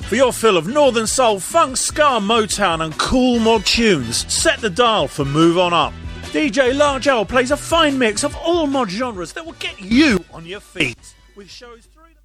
For your fill of Northern Soul, Funk, Ska, Motown and cool mod tunes, set the dial for Move On Up. DJ Large L plays a fine mix of all mod genres that will get you on your feet. With shows 3